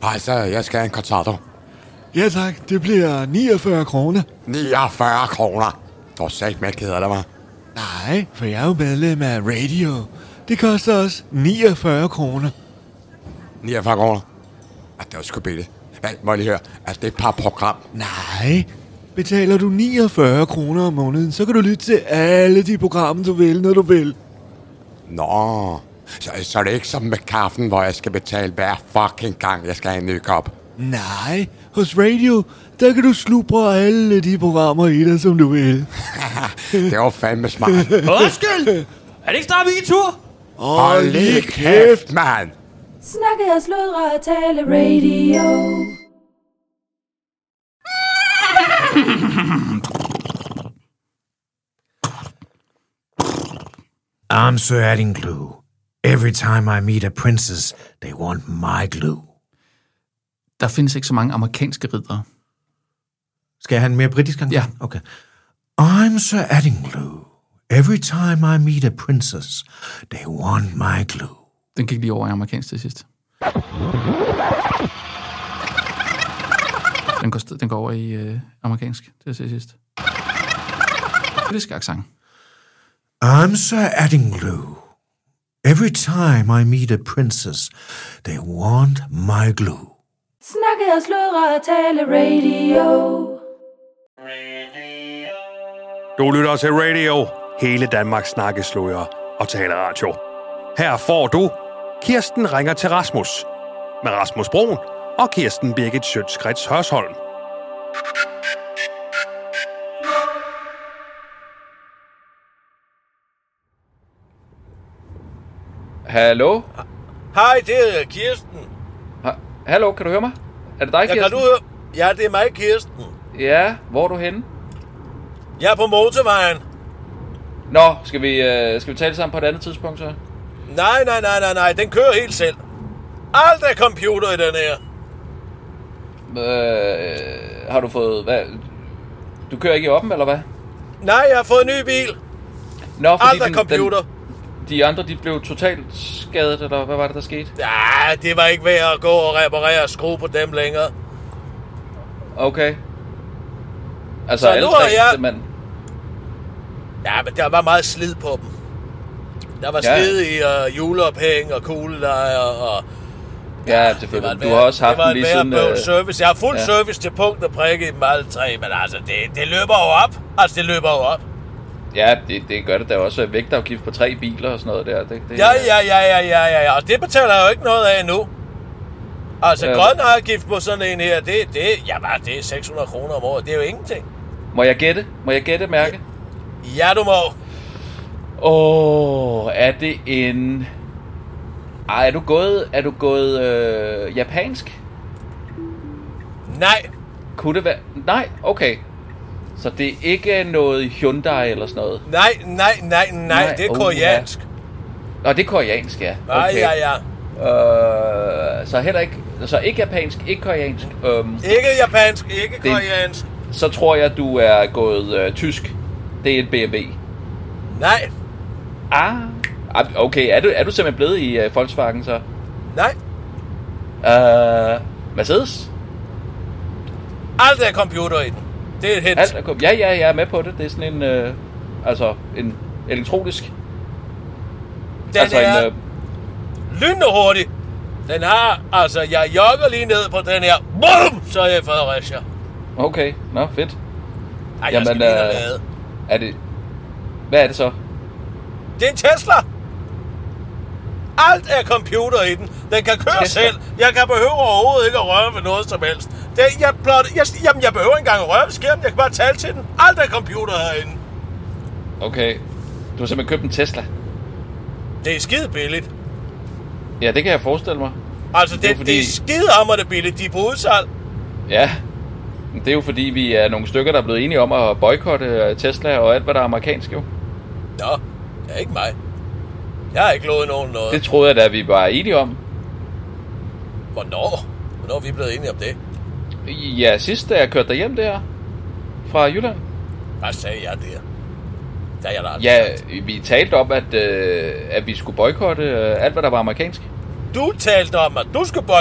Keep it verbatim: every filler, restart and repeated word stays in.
Altså, jeg skal have en cortado. Ja tak, det bliver niogfyrre kroner. niogfyrre kroner? Du har sagt med, keder det, hva'? Nej, for jeg er jo medlem af radio. Det koster også niogfyrre kroner. niogfyrre kroner? Ah, det var sgu billigt. Hvad, må jeg lige høre, er det et par program? Nej, betaler du niogfyrre kroner om måneden, så kan du lytte til alle de programmer, du vil, når du vil. Nå, så, så er det ikke som med kaffen, hvor jeg skal betale hver fucking gang, jeg skal have en ny kop. Nej, hos radio, der kan du slubre alle de programmer i dig, som du vil. Det var fandme smart. Undskyld! Er det ikke snart weekend-tur? Hold lige kæft, mand! Snakke og sludre og tale radio. I'm Sir Adding Glue. Every time I meet a princess, they want my glue. Der findes ikke så mange amerikanske riddere. Skal jeg have en mere britisk gang? Ja. Okay. I'm Sir Adding Glue. Every time I meet a princess, they want my glue. Den gik lige over i amerikansk til sidst. Den går, den går over i øh, amerikansk til sidst. Britisk accent. I'm Sir Adding Glue. Every time I meet a princess, they want my glue. Snakke og sludre og tale radio. Du lytter til radio. Hele Danmark snakkesløjer og taler radio. Her får du Kirsten ringer til Rasmus. Med Rasmus Broen og Kirsten Birgit Schøtz-Krets Hørsholm. Hallo? Hej, det er Kirsten. Ha- Hallo, kan du høre mig? Er det dig, Kirsten? Ja, kan du høre? Ja, det er mig, Kirsten. Ja, hvor er du henne? Jeg er på motorvejen. Nå, skal vi, øh, skal vi tale sammen på et andet tidspunkt, så? Nej, nej, nej, nej, nej. Den kører helt selv. Alt er computer i den her. Øh, har du fået... Hvad? Du kører ikke i oppen, eller hvad? Nej, jeg har fået en ny bil. Nå, fordi Alt er den, computer. Den, de andre, de blev totalt skadet, eller hvad var det, der skete? Ja, det var ikke værd at gå og reparere og skrue på dem længere. Okay. Altså, Så alle nu tre, er jeg- simpelthen. Ja, men der var meget slid på dem. Der var Ja. slid i uh, juleophæng og kuglelejer og... Ja, selvfølgelig. et Du værre- har også haft det var den et lige værre siden... bøvl Øh, service. Jeg har fuld ja. service til punkt og prikke i dem alle tre, men altså, det, det løber jo op. Altså, det løber jo op. ja, det, det gør det. Der er også vægtafgift på tre biler og sådan noget der. Det, det, Ja, ja, ja, ja, ja, ja, ja. Og det betaler jeg jo ikke noget af endnu. Altså, Ja. ja. grøn afgift på sådan en her, det, det, ja, hvad, det er seks hundrede kroner om året. Det er jo ingenting. Må jeg gætte? Må jeg gætte, Mærke? Ja, du må. Åh, oh, er det en... Ej, er du gået, er du gået øh, japansk? Nej. Kunne det være... Nej, okay. Så det er ikke noget Hyundai eller sådan noget? Nej, nej, nej, nej, Nej, det er uh, koreansk. Nå, det er koreansk, ja. Nej, Okay. ja, ja. Øh, så heller ikke... Så ikke japansk, ikke koreansk. Øhm, Ikke japansk, ikke Det- koreansk. så tror jeg, du er gået øh, tysk. Det er et B M W. Nej, Ah, okay. Er du, er du simpelthen blevet i øh, Volkswagen så? nej. Øh, Mercedes? Alt er computer i den. Det er et hint. Alt er kom- ja, ja, jeg er med på det. Det er sådan en, øh, altså en elektronisk. Den altså er en, øh, lynende hurtig. Den har, altså, jeg jogger lige ned på den her. Boom! Så er jeg i Fredericia. okay, nå fedt. Ej, jeg Jamen, skal lige øh, have lavet. Er det... Hvad er det så? Det er en Tesla. Alt er computer i den. Den kan køre Tesla? selv. Jeg kan behøve overhovedet ikke at røre ved noget som helst. Det, jeg, blot, jeg, jamen, jeg behøver ikke engang at røre ved skærmen. Jeg kan bare tale til den. Alt er computer herinde. Okay. Du har simpelthen købt en Tesla. Det er skide billigt. Ja, det kan jeg forestille mig. Altså, Det det, er det, fordi- det er skide hammerende billigt. De er på udsalg. Ja. Det er jo fordi, vi er nogle stykker, der er blevet enige om at boykotte Tesla og alt, hvad der er amerikansk jo. Nå, det er ikke mig. Jeg har ikke lovet nogen noget. Det troede jeg da, vi var enige om. Hvornår? Hvornår er vi blevet enige om det? Ja, sidst da jeg kørte derhjem der fra Jylland. Hvad sagde jeg der? Der er jeg da aldrig Ja, sagt. vi talte om, at, øh, at vi skulle boykotte øh, alt, hvad der var amerikansk. Du talte om, at du skulle